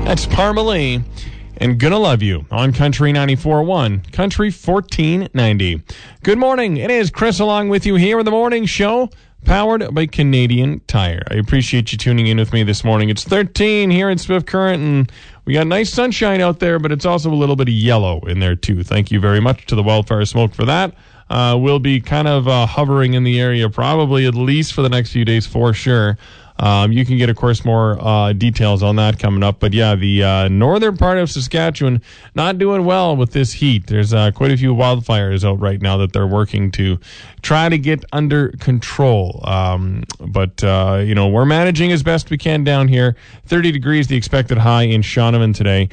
That's Parmalee and Gonna Love You on Country 94.1, Country 1490. Good morning. It is Chris along with you here in the morning show, powered by Canadian Tire. I appreciate you tuning in with me this morning. It's 13 here in Swift Current, and we got nice sunshine out there, but it's also a little bit of yellow in there too. Thank you very much to the Wildfire Smoke for that. We'll be kind of hovering in the area probably at least for the next few days for sure. You can get, of course, more details on that coming up. But yeah, the northern part of Saskatchewan not doing well with this heat. There's quite a few wildfires out right now that they're working to try to get under control. But we're managing as best we can down here. 30 degrees, the expected high in Shaunavon today.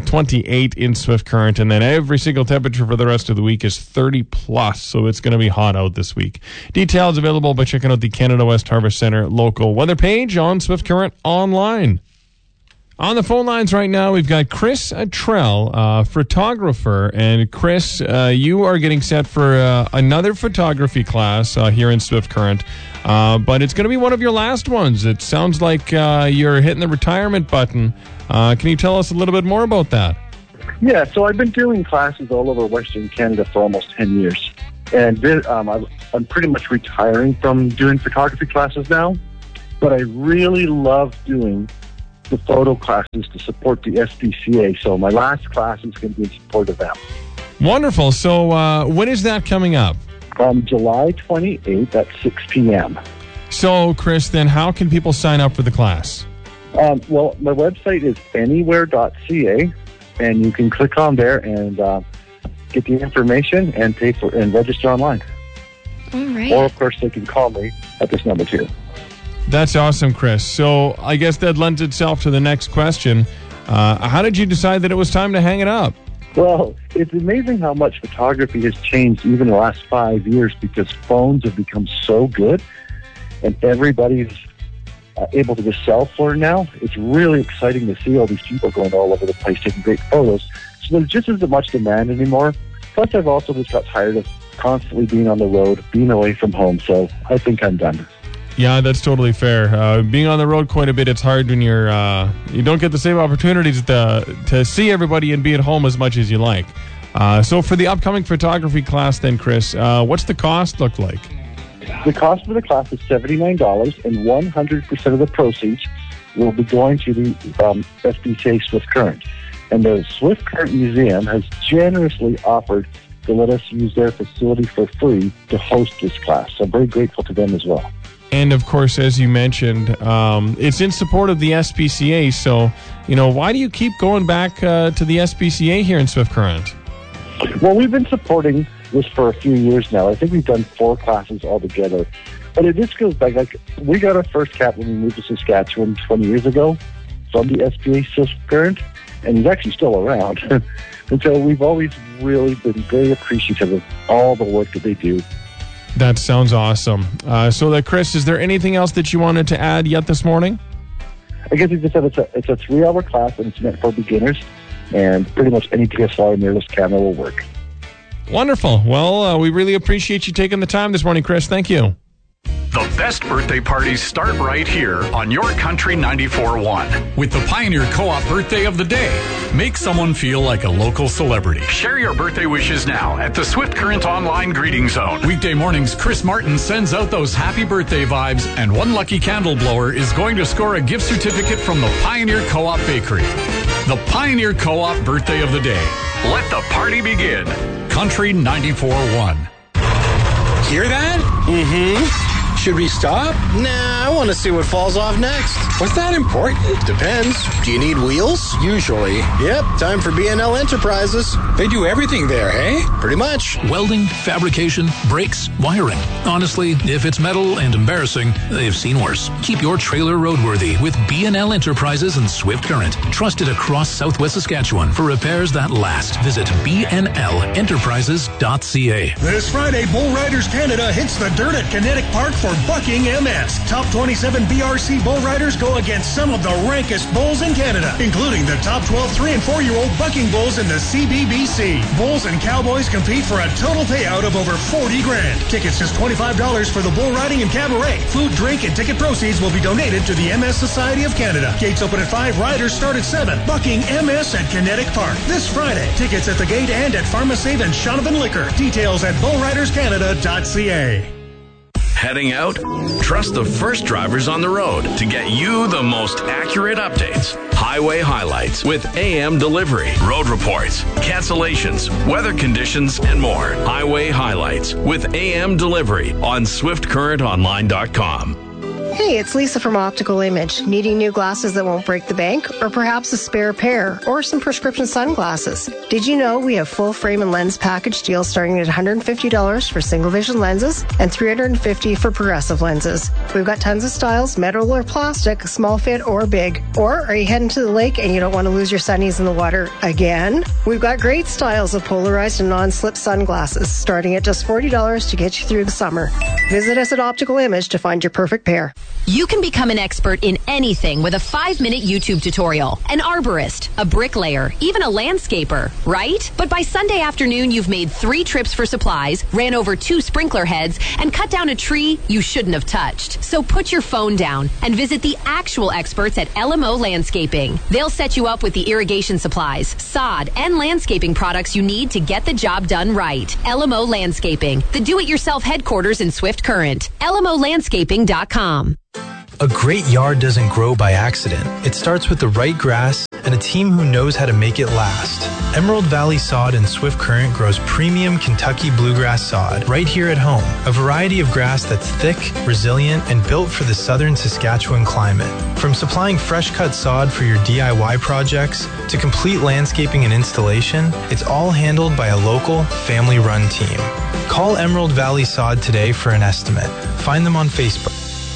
28 in Swift Current. And then every single temperature for the rest of the week is 30 plus. So it's going to be hot out this week. Details available by checking out the Canada West Harvest Center local weather page on Swift Current online. On the phone lines right now, we've got Chris Trell, photographer. And Chris, you are getting set for another photography class here in Swift Current. But it's going to be one of your last ones. It sounds like you're hitting the retirement button. Can you tell us a little bit more about that? Yeah, so I've been doing classes all over Western Canada for almost 10 years. And I'm pretty much retiring from doing photography classes now. But I really love doing the photo classes to support the SPCA. So my last class is going to be in support of them. Wonderful. So when is that coming up? July 28th at 6 p.m. So, Chris, then how can people sign up for the class? Well, my website is anywhere.ca, and you can click on there and get the information and pay for and register online. All right. Or, of course, they can call me at this number, too. That's awesome, Chris. So I guess that lends itself to the next question. How did you decide that it was time to hang it up? Well, it's amazing how much photography has changed even in the last 5 years because phones have become so good and everybody's able to just self-learn now. It's really exciting to see all these people going all over the place taking great photos. So there just isn't much demand anymore. Plus, I've also just got tired of constantly being on the road, being away from home. So I think I'm done. Yeah, that's totally fair. Being on the road quite a bit, it's hard when you don't get the same opportunities to see everybody and be at home as much as you like. So for the upcoming photography class then, Chris, what's the cost look like? The cost for the class is $79, and 100% of the proceeds will be going to the SPCA Swift Current. And the Swift Current Museum has generously offered to let us use their facility for free to host this class. So I'm very grateful to them as well. And, of course, as you mentioned, it's in support of the SPCA. So, why do you keep going back to the SPCA here in Swift Current? Well, we've been supporting this for a few years now. I think we've done 4 classes altogether. But it just goes back. Like, we got our first cap when we moved to Saskatchewan 20 years ago from the SPCA Swift Current, and he's actually still around. And so we've always really been very appreciative of all the work that they do. That sounds awesome. Chris, is there anything else that you wanted to add yet this morning? I guess it's a 3-hour class, and it's meant for beginners, and pretty much any DSLR mirrorless camera will work. Wonderful. Well, we really appreciate you taking the time this morning, Chris. Thank you. The best birthday parties start right here on your Country 94.1. With the Pioneer Co-op Birthday of the Day. Make someone feel like a local celebrity. Share your birthday wishes now at the Swift Current Online Greeting Zone. Weekday mornings, Chris Martin sends out those happy birthday vibes, and one lucky candle blower is going to score a gift certificate from the Pioneer Co-op Bakery. The Pioneer Co-op Birthday of the Day. Let the party begin. Country 94.1. Hear that? Mm-hmm. Should we stop? Nah, I want to see what falls off next. Was that important? Depends. Do you need wheels? Usually. Yep, time for BNL Enterprises. They do everything there, hey? Pretty much. Welding, fabrication, brakes, wiring. Honestly, if it's metal and embarrassing, they've seen worse. Keep your trailer roadworthy with BNL Enterprises and Swift Current. Trusted across Southwest Saskatchewan for repairs that last. Visit bnlenterprises.ca. This Friday, Bull Riders Canada hits the dirt at Kinetic Park for for Bucking MS. Top 27 BRC bull riders go against some of the rankest bulls in Canada, including the top 12 3- and 4-year-old bucking bulls in the CBBC. Bulls and cowboys compete for a total payout of over $40,000. Tickets just $25 for the bull riding and cabaret. Food, drink, and ticket proceeds will be donated to the MS Society of Canada. Gates open at 5, riders start at 7. Bucking MS at Kinetic Park this Friday. Tickets at the gate and at PharmaSave and Shonovan Liquor. Details at bullriderscanada.ca. Heading out? Trust the first drivers on the road to get you the most accurate updates. Highway highlights with AM delivery, road reports, cancellations, weather conditions, and more. Highway highlights with AM delivery on SwiftCurrentOnline.com. Hey, it's Lisa from Optical Image. Needing new glasses that won't break the bank? Or perhaps a spare pair? Or some prescription sunglasses? Did you know we have full frame and lens package deals starting at $150 for single vision lenses and $350 for progressive lenses? We've got tons of styles, metal or plastic, small fit or big. Or are you heading to the lake and you don't want to lose your sunnies in the water again? We've got great styles of polarized and non-slip sunglasses starting at just $40 to get you through the summer. Visit us at Optical Image to find your perfect pair. You can become an expert in anything with a 5-minute YouTube tutorial. An arborist, a bricklayer, even a landscaper, right? But by Sunday afternoon, you've made 3 trips for supplies, ran over 2 sprinkler heads, and cut down a tree you shouldn't have touched. So put your phone down and visit the actual experts at LMO Landscaping. They'll set you up with the irrigation supplies, sod, and landscaping products you need to get the job done right. LMO Landscaping, the do-it-yourself headquarters in Swift Current. LMOlandscaping.com. A great yard doesn't grow by accident. It starts with the right grass and a team who knows how to make it last. Emerald Valley Sod in Swift Current grows premium Kentucky bluegrass sod right here at home. A variety of grass that's thick, resilient, and built for the southern Saskatchewan climate. From supplying fresh-cut sod for your DIY projects to complete landscaping and installation, it's all handled by a local, family-run team. Call Emerald Valley Sod today for an estimate. Find them on Facebook.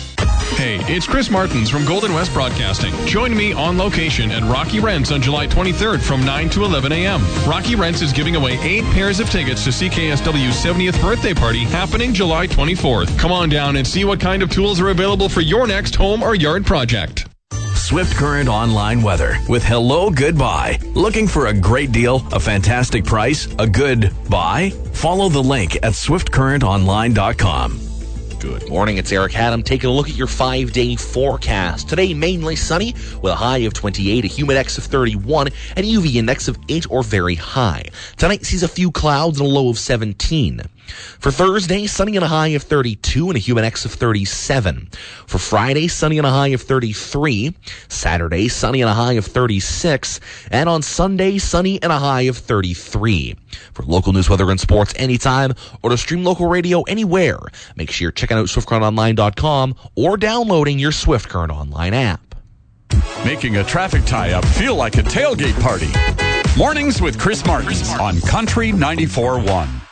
Hey, it's Chris Martins from Golden West Broadcasting. Join me on location at Rocky Rents on July 23rd from 9 to 11 a.m. Rocky Rents is giving away 8 pairs of tickets to CKSW's 70th birthday party happening July 24th. Come on down and see what kind of tools are available for your next home or yard project. Swift Current Online Weather with Hello Goodbye. Looking for a great deal, a fantastic price, a good buy? Follow the link at SwiftCurrentOnline.com. Good morning, it's Eric Haddam taking a look at your 5-day forecast. Today, mainly sunny with a high of 28, a humid index of 31, and a UV index of 8 or very high. Tonight sees a few clouds and a low of 17. For Thursday, sunny and a high of 32 and a humid index of 37. For Friday, sunny and a high of 33. Saturday, sunny and a high of 36. And on Sunday, sunny and a high of 33. For local news, weather, and sports anytime, or to stream local radio anywhere, make sure you're checking out SwiftCurrentOnline.com or downloading your Swift Current Online app. Making a traffic tie-up feel like a tailgate party. Mornings with Chris Martins on Country 94.1.